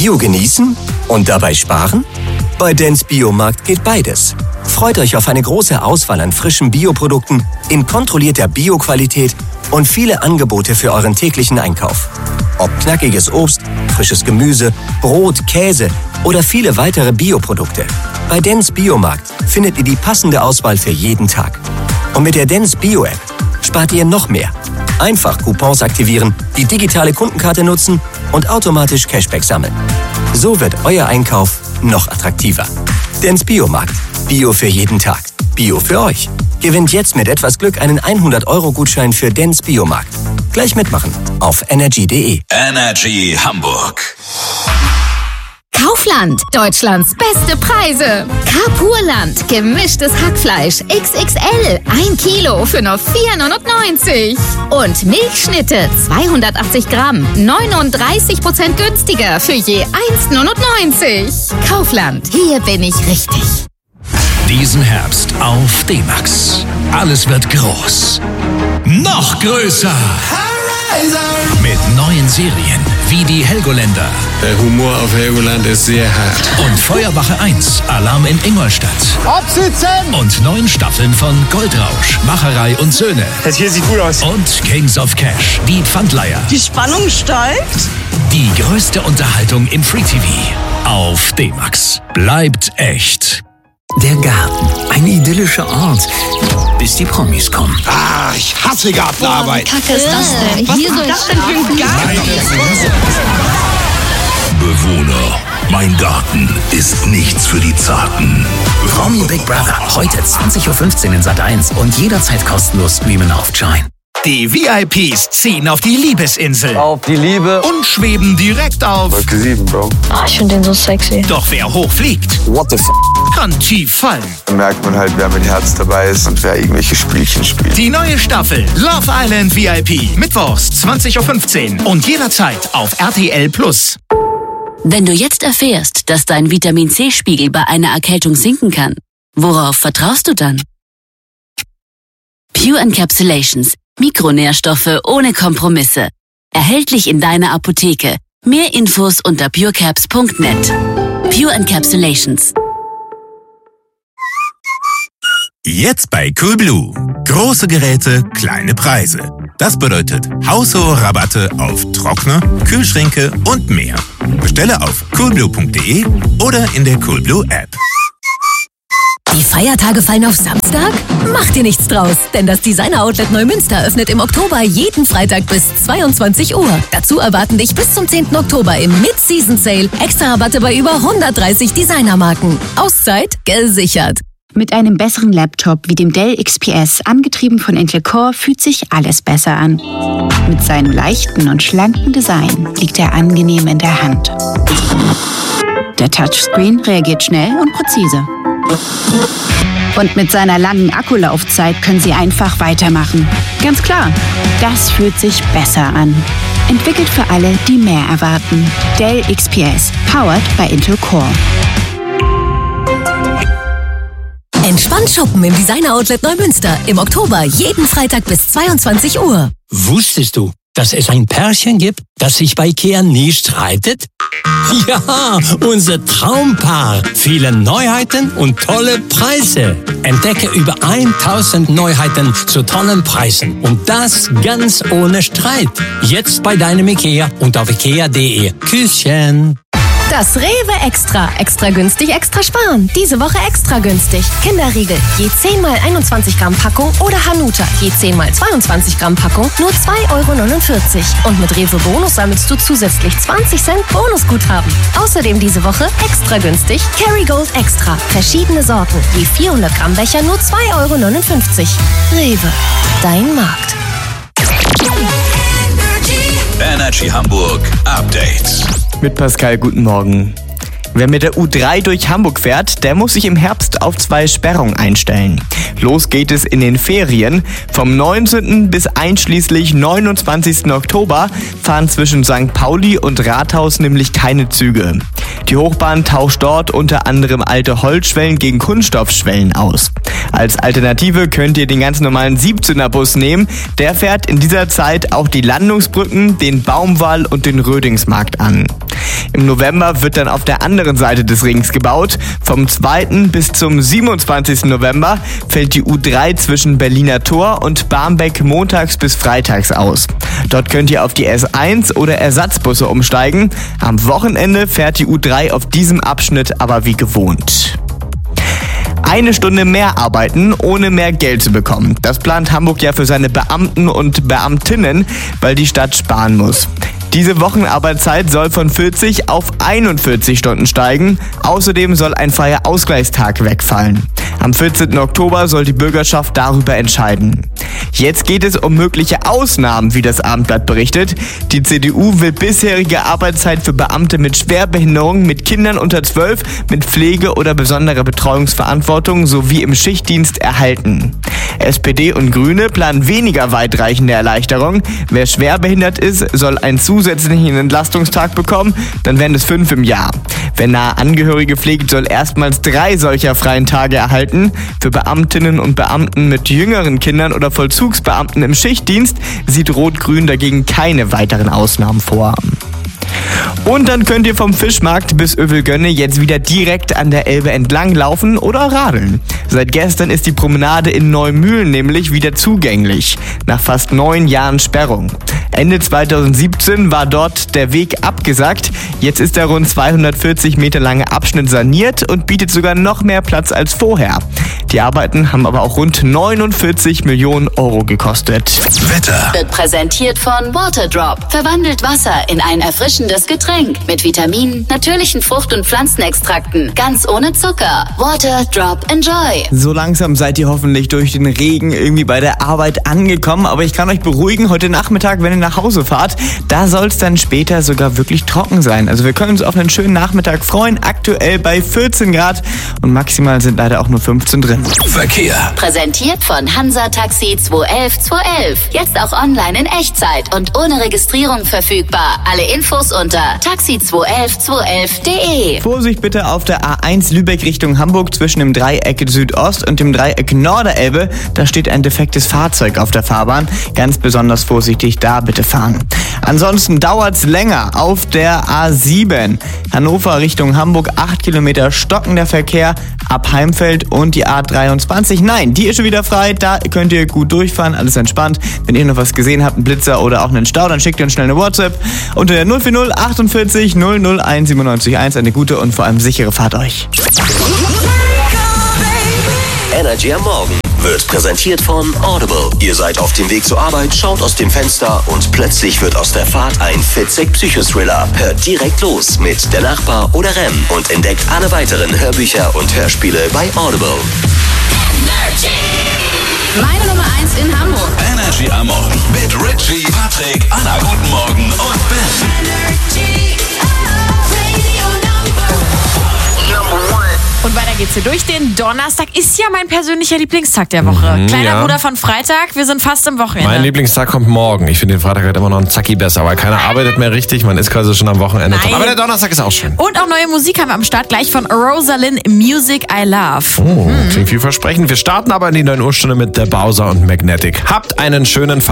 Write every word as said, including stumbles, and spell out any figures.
Bio genießen und dabei sparen? Bei Dens Biomarkt geht beides. Freut euch auf eine große Auswahl an frischen Bioprodukten in kontrollierter Bioqualität und viele Angebote für euren täglichen Einkauf. Ob knackiges Obst, frisches Gemüse, Brot, Käse oder viele weitere Bioprodukte. Bei Dens Biomarkt findet ihr die passende Auswahl für jeden Tag. Und mit der Dens Bio-App spart ihr noch mehr. Einfach Coupons aktivieren, die digitale Kundenkarte nutzen und automatisch Cashback sammeln. So wird euer Einkauf noch attraktiver. Dens Biomarkt. Bio für jeden Tag. Bio für euch. Gewinnt jetzt mit etwas Glück einen hundert Euro Gutschein für Dens Biomarkt. Gleich mitmachen auf energy punkt de. Energy Hamburg. Kaufland, Deutschlands beste Preise. Carpurland, gemischtes Hackfleisch X X L, ein Kilo für nur vier neunundneunzig. Und Milchschnitte, zweihundertachtzig Gramm, neununddreißig Prozent günstiger für je eins neunundneunzig. Kaufland, hier bin ich richtig. Diesen Herbst auf D-Max. Alles wird groß. Noch größer. Mit neuen Serien wie die Helgoländer. Der Humor auf Helgoland ist sehr hart. Und Feuerwache eins, Alarm in Ingolstadt. Absitzen! Und neun Staffeln von Goldrausch, Macherei und Söhne. Das hier sieht gut aus. Und Kings of Cash, die Pfandleiher. Die Spannung steigt. Die größte Unterhaltung im Free-T V. Auf D-Max. Bleibt echt. Der Garten, ein idyllischer Ort, bis die Promis kommen. Ah, ich hasse Gartenarbeit. Boah, wie kacke ist das denn? Was ist das denn für ein Garten? Bewohner, mein Garten ist nichts für die Zarten. Promi Big Brother, heute zwanzig Uhr fünfzehn in Sat eins und jederzeit kostenlos streamen auf Join. Die V I Ps ziehen auf die Liebesinsel. Auf die Liebe. Und schweben direkt auf. Wolke sieben, Bro. Ah, ich finde den so sexy. Doch wer hoch fliegt, What the f***? kann tief fallen. Da merkt man halt, wer mit Herz dabei ist und wer irgendwelche Spielchen spielt. Die neue Staffel Love Island V I P. Mittwochs zwanzig Uhr fünfzehn und jederzeit auf R T L Plus. Wenn du jetzt erfährst, dass dein Vitamin-C-Spiegel bei einer Erkältung sinken kann, worauf vertraust du dann? Pure Encapsulations. Mikronährstoffe ohne Kompromisse. Erhältlich in deiner Apotheke. Mehr Infos unter purecaps punkt net. Pure Encapsulations. Jetzt bei Coolblue. Große Geräte, kleine Preise. Das bedeutet haushohe Rabatte auf Trockner, Kühlschränke und mehr. Bestelle auf coolblue punkt de oder in der Coolblue App. Die Feiertage fallen auf Samstag? Mach dir nichts draus, denn das Designer-Outlet Neumünster öffnet im Oktober jeden Freitag bis zweiundzwanzig Uhr. Dazu erwarten dich bis zum zehnten Oktober im Mid-Season-Sale extra Rabatte bei über hundertdreißig Designermarken. Auszeit gesichert. Mit einem besseren Laptop wie dem Dell X P S, angetrieben von Intel Core, fühlt sich alles besser an. Mit seinem leichten und schlanken Design liegt er angenehm in der Hand. Der Touchscreen reagiert schnell und präzise. Und mit seiner langen Akkulaufzeit können Sie einfach weitermachen. Ganz klar, das fühlt sich besser an. Entwickelt für alle, die mehr erwarten. Dell X P S, powered by Intel Core. Entspannt shoppen im Designer-Outlet Neumünster. Im Oktober jeden Freitag bis zweiundzwanzig Uhr. Wusstest du, dass es ein Pärchen gibt, das sich bei Ikea nie streitet? Ja, unser Traumpaar. Viele Neuheiten und tolle Preise. Entdecke über tausend Neuheiten zu tollen Preisen. Und das ganz ohne Streit. Jetzt bei deinem Ikea und auf ikea punkt de. Küsschen. Das Rewe Extra. Extra günstig, extra sparen. Diese Woche extra günstig. Kinderriegel. Je zehn mal einundzwanzig Gramm Packung oder Hanuta. Je zehn mal zweiundzwanzig Gramm Packung. Nur zwei Euro neunundvierzig. Und mit Rewe Bonus sammelst du zusätzlich zwanzig Cent Bonusguthaben. Außerdem diese Woche extra günstig Kerrygold Extra. Verschiedene Sorten. Je vierhundert Gramm Becher nur zwei Euro neunundfünfzig. Rewe. Dein Markt. Energy Hamburg Update. Mit Pascal, guten Morgen. Wer mit der U drei durch Hamburg fährt, der muss sich im Herbst auf zwei Sperrungen einstellen. Los geht es in den Ferien. Vom neunzehnten bis einschließlich neunundzwanzigsten Oktober fahren zwischen Sankt Pauli und Rathaus nämlich keine Züge. Die Hochbahn tauscht dort unter anderem alte Holzschwellen gegen Kunststoffschwellen aus. Als Alternative könnt ihr den ganz normalen siebzehner Bus nehmen. Der fährt in dieser Zeit auch die Landungsbrücken, den Baumwall und den Rödingsmarkt an. Im November wird dann auf der anderen Seite des Rings gebaut. Vom zweiten bis zum siebenundzwanzigsten November fällt die U drei zwischen Berliner Tor und Barmbek montags bis freitags aus. Dort könnt ihr auf die S eins oder Ersatzbusse umsteigen. Am Wochenende fährt die U drei auf diesem Abschnitt aber wie gewohnt. Eine Stunde mehr arbeiten, ohne mehr Geld zu bekommen. Das plant Hamburg ja für seine Beamten und Beamtinnen, weil die Stadt sparen muss. Diese Wochenarbeitszeit soll von vierzig auf einundvierzig Stunden steigen. Außerdem soll ein freier Ausgleichstag wegfallen. Am vierzehnten Oktober soll die Bürgerschaft darüber entscheiden. Jetzt geht es um mögliche Ausnahmen, wie das Abendblatt berichtet. Die C D U will bisherige Arbeitszeit für Beamte mit Schwerbehinderung, mit Kindern unter zwölf, mit Pflege oder besonderer Betreuungsverantwortung sowie im Schichtdienst erhalten. S P D und Grüne planen weniger weitreichende Erleichterungen. Wer schwerbehindert ist, soll einen zusätzlichen Entlastungstag bekommen, dann wären es fünf im Jahr. Wer nahe Angehörige pflegt, soll erstmals drei solcher freien Tage erhalten. Für Beamtinnen und Beamten mit jüngeren Kindern oder Vollzugsbeamten im Schichtdienst sieht Rot-Grün dagegen keine weiteren Ausnahmen vor. Und dann könnt ihr vom Fischmarkt bis Övelgönne jetzt wieder direkt an der Elbe entlang laufen oder radeln. Seit gestern ist die Promenade in Neumühlen nämlich wieder zugänglich, nach fast neun Jahren Sperrung. Ende zweitausendsiebzehn war dort der Weg abgesackt. Jetzt ist der rund zweihundertvierzig Meter lange Abschnitt saniert und bietet sogar noch mehr Platz als vorher. Die Arbeiten haben aber auch rund neunundvierzig Millionen Euro gekostet. Wetter wird präsentiert von Waterdrop. Verwandelt Wasser in ein erfrischendes Getränk mit Vitaminen, natürlichen Frucht- und Pflanzenextrakten, ganz ohne Zucker. Waterdrop Enjoy. So langsam seid ihr hoffentlich durch den Regen irgendwie bei der Arbeit angekommen, aber ich kann euch beruhigen, heute Nachmittag, wenn ihr nach Hause fahrt, da soll es dann später sogar wirklich trocken sein. Also wir können uns auf einen schönen Nachmittag freuen, aktuell bei vierzehn Grad und maximal sind leider auch nur fünfzehn drin. Verkehr Präsentiert von Hansa Taxi zwei elf zwei elf. Jetzt auch online in Echtzeit und ohne Registrierung verfügbar. Alle Infos unter taxi zwei elf zwei elf punkt de. Vorsicht bitte auf der A eins Lübeck Richtung Hamburg zwischen dem Dreieck Südost und dem Dreieck Norderelbe. Da steht ein defektes Fahrzeug auf der Fahrbahn. Ganz besonders vorsichtig da bitte fahren. Ansonsten dauert's länger auf der A sieben. Hannover Richtung Hamburg, acht Kilometer stockender Verkehr ab Heimfeld und die A dreiundzwanzig. Nein, die ist schon wieder frei. Da könnt ihr gut durchfahren, alles entspannt. Wenn ihr noch was gesehen habt, einen Blitzer oder auch einen Stau, dann schickt ihr uns schnell eine WhatsApp unter der null vier null achtundvierzig null null eins siebenundneunzig eins. Eine gute und vor allem sichere Fahrt euch. Energy am Morgen wird präsentiert von Audible. Ihr seid auf dem Weg zur Arbeit, schaut aus dem Fenster und plötzlich wird aus der Fahrt ein fitzig Psychothriller. Hört direkt los mit Der Nachbar oder Rem und entdeckt alle weiteren Hörbücher und Hörspiele bei Audible. Energy. Meine Nummer eins in Hamburg. Energy am Morgen mit Richie, Patrick, Anna, guten Morgen und Ben. Energy. Und weiter geht's hier durch. Den Donnerstag ist ja mein persönlicher Lieblingstag der Woche. Mhm, Kleiner ja. Bruder von Freitag, wir sind fast im Wochenende. Mein Lieblingstag kommt morgen. Ich finde den Freitag halt immer noch ein Zacki besser, weil keiner arbeitet mehr richtig. Man ist quasi schon am Wochenende dran. Aber der Donnerstag ist auch schön. Und auch neue Musik haben wir am Start, gleich von Rosalind, Music I Love. Oh, klingt vielversprechend. Wir starten aber in die neuen Uhr Stunde mit The Bowser und Magnetic. Habt einen schönen Feiertag.